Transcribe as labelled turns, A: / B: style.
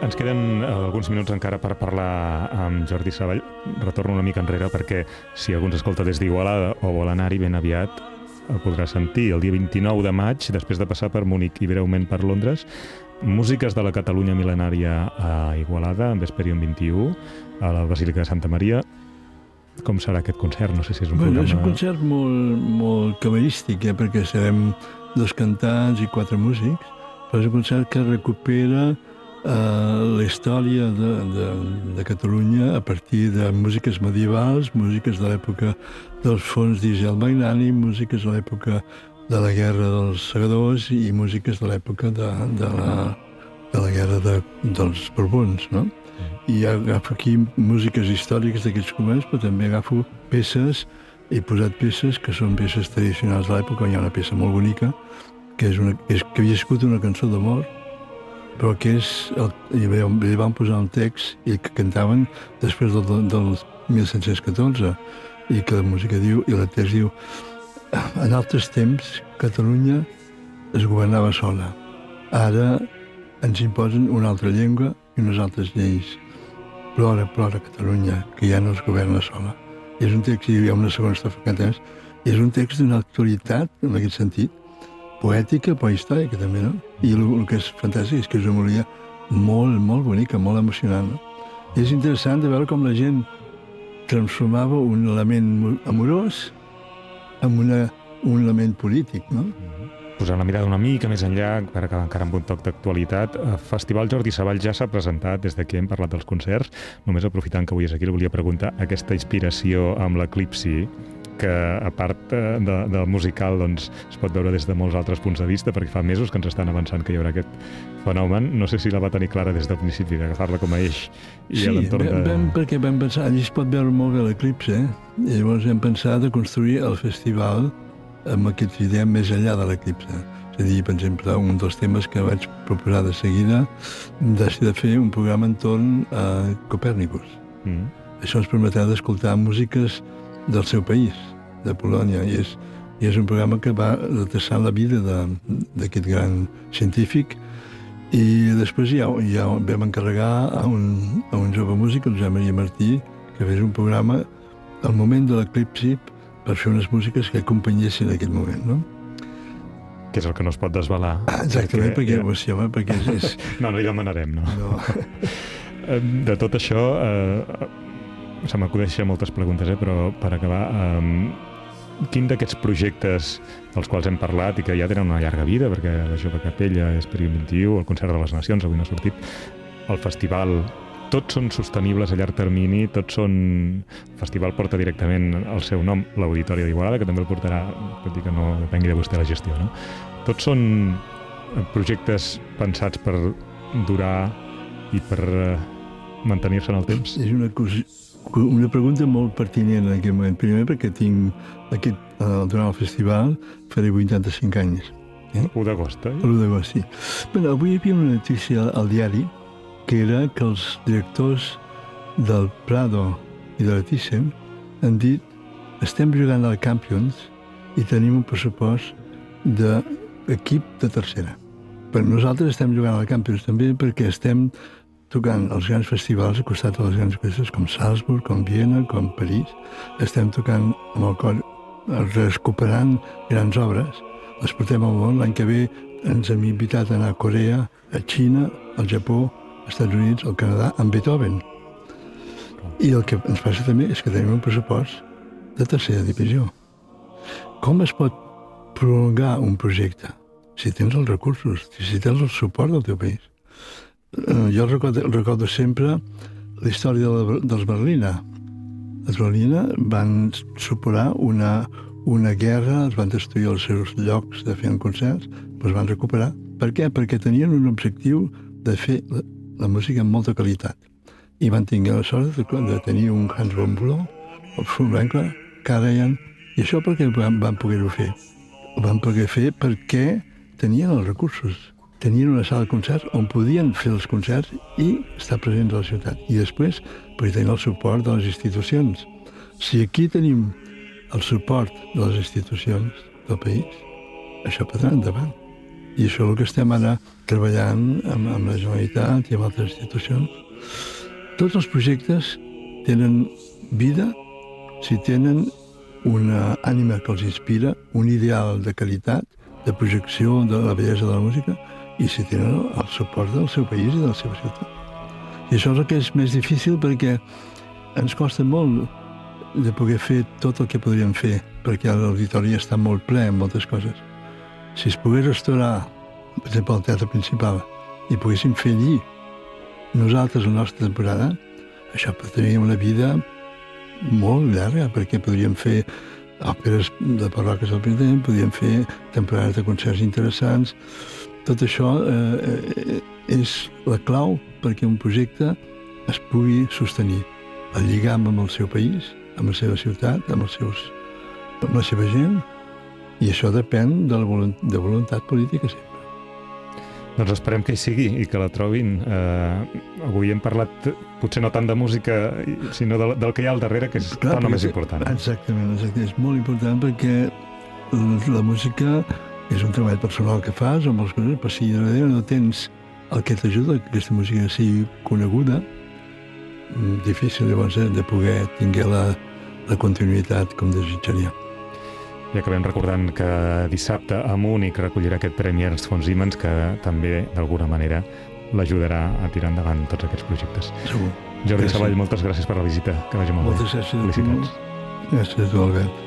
A: Ens queden alguns minuts encara per parlar amb Jordi Savall. Retorno una mica enrere perquè si algú ens escolta des d'Igualada o vol anar-hi ben aviat el podrà sentir. El dia 29 de maig, després de passar per Múnich i breument per Londres, Músiques de la Catalunya Mil·lenària a Igualada, en Vesperium 21, a la Basílica de Santa Maria. Com serà aquest concert? No sé si és un programa...
B: És un concert molt camerístic, perquè serem 2 cantants i 4 músics, però és un concert que recupera la història de Catalunya a partir de músiques medievals, músiques de l'època dels fons d'Isabel Magnànim, músiques de l'època de la Guerra dels Segadors i músiques de l'època de la Guerra dels Borbons, no? I agafo aquí músiques històriques d'aquests moments, però també agafo peces, he posat peces que són peces tradicionals de l'època. Hi ha una peça molt bonica, que havia escrit una cançó d'amor, però que li van posar un text i que cantaven després del 1714, i que la música diu, i el text diu: en altres temps Catalunya es governava sola, ara ens imposen una altra llengua i unes altres lleis. Plora Catalunya, que ja no es governa sola. I és un text, i hi ha una segona estrofa que canta més, i és un text d'una actualitat, en aquest sentit, poètica, però històrica també, no? I el que és fantàstic és que és una melodia molt bonica, molt emocionant, no? I és interessant de veure com la gent transformava un element amorós en un element polític, no?
A: Posant la mirada una mica més enllà, per acabar encara amb un toc d'actualitat, el Festival Jordi Savall ja s'ha presentat des que hem parlat dels concerts. Només aprofitant que avui és aquí, li volia preguntar aquesta inspiració amb l'Eclipsi, que a part del musical doncs, es pot veure des de molts altres punts de vista, perquè fa mesos que ens estan avançant que hi haurà aquest fenomen. No sé si la va tenir clara des del principi, d'agafar-la com a eix. I
B: sí, perquè vam pensar, allí es pot veure molt bé l'eclipse, i llavors hem pensat de construir el festival amb aquesta idea més enllà de l'eclipse. És a dir, per exemple, un dels temes que vaig proposar de seguida de fer un programa entorn a Copèrnicus. Això ens permetrà d'escoltar músiques del seu país, de Polònia, i és un programa que va retrasant la vida d'aquest gran científic. I després ja vam encarregar a un jove músic, el Josep Maria Martí, que fes un programa al moment de l'eclipsi per fer unes músiques que acompanyessin aquell moment, no?
A: Que és el que no es pot desvelar.
B: Exactament, perquè és...
A: No li demanarem, no? De tot això, se m'acudeixen moltes preguntes, però per acabar, quin d'aquests projectes dels quals hem parlat i que ja tenen una llarga vida, perquè la Jove Capella, Vesperium 21, el Concert de les Nacions, avui no ha sortit, el festival, tots són sostenibles a llarg termini, el festival porta directament el seu nom, l'Auditori d'Igualada, que també el portarà, tot i que no depengui de vostè la gestió, no? Tots són projectes pensats per durar i per mantenir-se en el temps?
B: És una pregunta molt pertinent en aquest moment. Primer perquè durant el festival faré 85 anys.
A: 1 d'agost, eh?
B: 1 d'agost, sí. Però avui hi havia una notícia al diari que era que els directors del Prado i de la Thyssen han dit: estem jugant al Champions i tenim un pressupost d'equip de tercera. Però nosaltres estem jugant al Champions també perquè estem tocant els grans festivals al costat de les grans orquestres com Salzburg, com Viena, com París. Estem tocant amb el cor, recuperant grans obres. Les portem al món. L'any que ve ens hem invitat a anar a Corea, a Xina, al Japó, als Estats Units, al Canadà, amb Beethoven. I el que ens passa també és que tenim un pressupost de tercera divisió. Com es pot prolongar un projecte si tens els recursos, si tens el suport del teu país? Jo recordo sempre la història dels Berlina. Els Berlina van superar una guerra, es van destruir els seus llocs de fer concerts, però es van recuperar. Per què? Perquè tenien un objectiu de fer la música amb molta qualitat. I van tenir la sort de tenir un Hans von Bülow, el Furtwängler, Karajan, i això perquè van poder-ho fer. Ho van poder fer perquè tenien els recursos. Tenien una sala de concerts on podien fer els concerts i estar presents a la ciutat. I després, perquè tenien el suport de les institucions. Si aquí tenim el suport de les institucions del país, això podrà endavant. I això és el que estem ara treballant amb la Generalitat i amb altres institucions. Tots els projectes tenen vida si tenen una ànima que els inspira, un ideal de qualitat, de projecció de la bellesa de la música, i si tenen el suport del seu país i de la seva ciutat. I això és el que és més difícil perquè ens costa molt de poder fer tot el que podríem fer, perquè l'auditori està molt ple en moltes coses. Si es pogués restaurar, per exemple, el teatre principal, i poguéssim fer allí nosaltres la nostra temporada, això tindria una vida molt llarga, perquè podríem fer òperes de parròquies al primer temps, podríem fer temporades de concerts interessants. Tot això és la clau perquè un projecte es pugui sostenir, el lligam amb el seu país, amb la seva ciutat, amb la seva gent, i això depèn de voluntat política sempre.
A: Doncs esperem que hi sigui i que la trobin. Avui hem parlat potser no tant de música, sinó del que hi ha al darrere, que és tant o més important.
B: Exactament, és molt important perquè la música és un treball personal que fas amb les coses, però si darrere no tens el que t'ajuda que aquesta música sigui coneguda, difícil llavors de poder tinguer la continuïtat com desitjaria.
A: I acabem recordant que dissabte a Múnich recollirà aquest premi Ernst von Siemens, que també, d'alguna manera, l'ajudarà a tirar endavant tots aquests projectes.
B: Segur.
A: Jordi Savall, moltes gràcies per la visita. Que vagi molt bé.
B: Moltes gràcies a tu.
A: Felicitats.
B: Gràcies a tu, Albert.